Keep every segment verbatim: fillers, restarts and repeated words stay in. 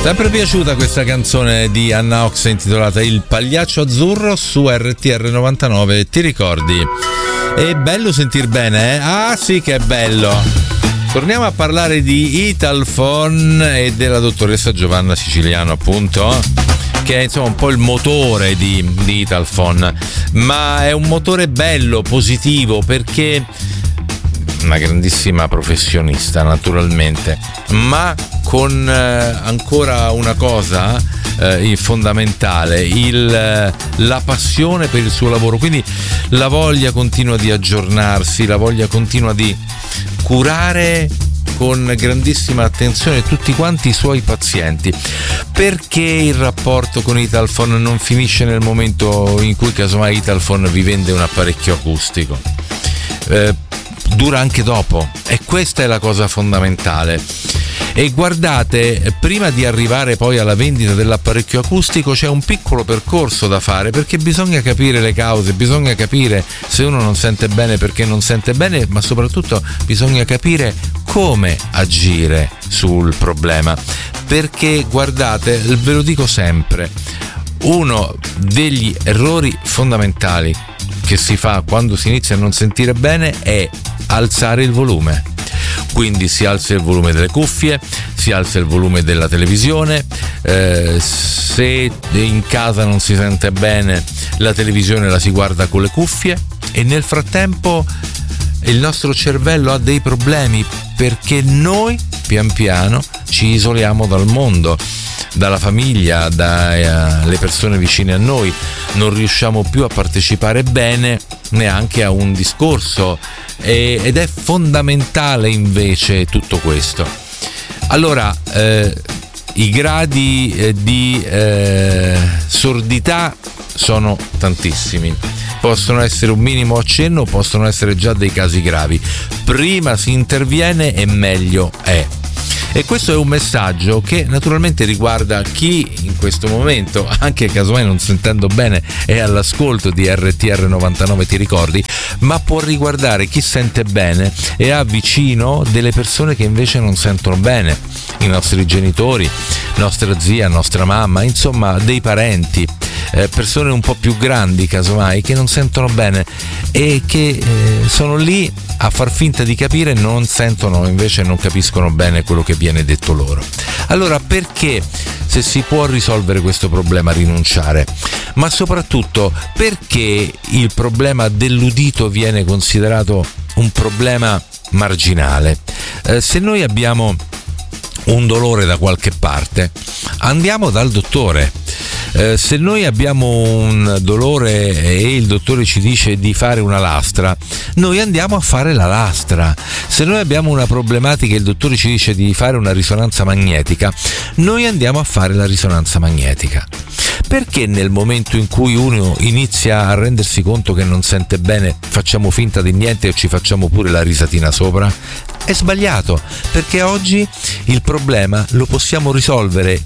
Sempre piaciuta questa canzone di Anna Ox intitolata Il Pagliaccio Azzurro su R T R novantanove, ti ricordi? È bello sentir bene, eh? Ah sì che è bello! Torniamo a parlare di Italfone e della dottoressa Giovanna Siciliano, appunto, che è insomma un po' il motore di, di Italfone, ma è un motore bello, positivo, perché una grandissima professionista naturalmente, ma con eh, ancora una cosa eh, fondamentale, il, la passione per il suo lavoro, quindi la voglia continua di aggiornarsi, la voglia continua di curare con grandissima attenzione tutti quanti i suoi pazienti. Perché il rapporto con Italfone non finisce nel momento in cui casomai Italfone vi vende un apparecchio acustico? Eh, dura anche dopo, e questa è la cosa fondamentale. E guardate, prima di arrivare poi alla vendita dell'apparecchio acustico c'è un piccolo percorso da fare, perché bisogna capire le cause, bisogna capire se uno non sente bene perché non sente bene, ma soprattutto bisogna capire come agire sul problema. Perché guardate, ve lo dico sempre, uno degli errori fondamentali che si fa quando si inizia a non sentire bene è alzare il volume. Quindi si alza il volume delle cuffie, si alza il volume della televisione, eh, se in casa non si sente bene la televisione la si guarda con le cuffie, e nel frattempo il nostro cervello ha dei problemi, perché noi pian piano ci isoliamo dal mondo, dalla famiglia, dalle persone vicine a noi, non riusciamo più a partecipare bene neanche a un discorso, e, ed è fondamentale invece tutto questo. Allora, eh, i gradi eh, di eh, sordità sono tantissimi, possono essere un minimo accenno, possono essere già dei casi gravi. Prima si interviene e meglio è. E questo è un messaggio che naturalmente riguarda chi in questo momento, anche casomai non sentendo bene, è all'ascolto di R T R novantanove, ti ricordi, ma può riguardare chi sente bene e ha vicino delle persone che invece non sentono bene, i nostri genitori, nostra zia, nostra mamma, insomma dei parenti, eh, persone un po' più grandi casomai che non sentono bene e che eh, sono lì a far finta di capire, non sentono, invece non capiscono bene quello che viene detto loro. Allora, perché, se si può risolvere questo problema, rinunciare? Ma soprattutto, perché il problema dell'udito viene considerato un problema marginale? Eh, se noi abbiamo un dolore da qualche parte, andiamo dal dottore. Eh, se noi abbiamo un dolore e il dottore ci dice di fare una lastra, noi andiamo a fare la lastra. Se noi abbiamo una problematica e il dottore ci dice di fare una risonanza magnetica, noi andiamo a fare la risonanza magnetica. Perché nel momento in cui uno inizia a rendersi conto che non sente bene facciamo finta di niente e ci facciamo pure la risatina sopra? È sbagliato, perché oggi il problema lo possiamo risolvere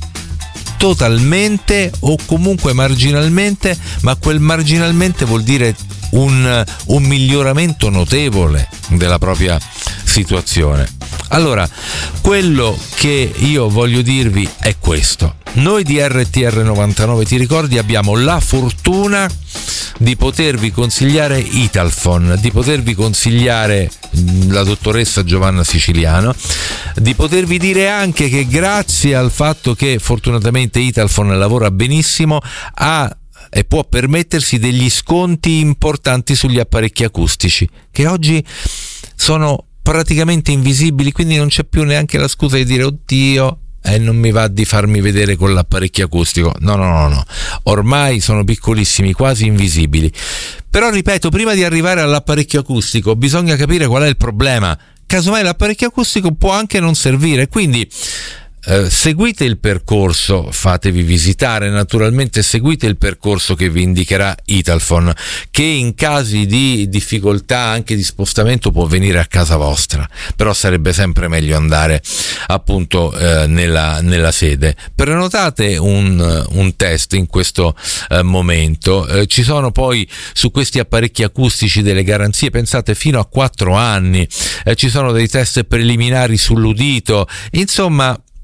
totalmente o comunque marginalmente, ma quel marginalmente vuol dire un, un miglioramento notevole della propria situazione. Allora, quello che io voglio dirvi è questo: noi di R T R novantanove, ti ricordi, abbiamo la fortuna di potervi consigliare Italfone, di potervi consigliare la dottoressa Giovanna Siciliano, di potervi dire anche che grazie al fatto che fortunatamente Italfone lavora benissimo, ha e può permettersi degli sconti importanti sugli apparecchi acustici, che oggi sono praticamente invisibili, quindi non c'è più neanche la scusa di dire oddio, e eh, non mi va di farmi vedere con l'apparecchio acustico. No, no, no, no. Ormai sono piccolissimi, quasi invisibili. Però ripeto, prima di arrivare all'apparecchio acustico bisogna capire qual è il problema. Casomai l'apparecchio acustico può anche non servire, quindi eh, seguite il percorso, fatevi visitare, naturalmente seguite il percorso che vi indicherà Italfone, che in casi di difficoltà anche di spostamento può venire a casa vostra, però sarebbe sempre meglio andare appunto eh, nella, nella sede. Prenotate un, un test in questo eh, momento, eh, ci sono poi su questi apparecchi acustici delle garanzie, pensate fino a quattro anni, eh, ci sono dei test preliminari sull'udito, insomma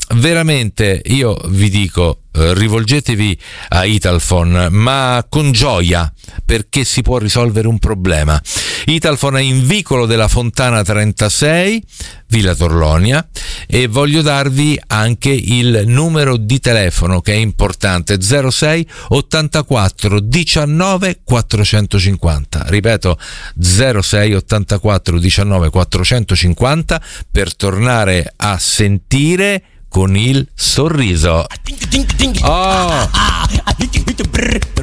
veramente io vi dico, rivolgetevi a Italphone, ma con gioia, perché si può risolvere un problema. Italphone è in Vicolo della Fontana trentasei, Villa Torlonia, e voglio darvi anche il numero di telefono che è importante: zero sei ottantaquattro diciannove quattrocentocinquanta. Ripeto, zero sei ottantaquattro diciannove quattrocentocinquanta, per tornare a sentire con il sorriso. Oh!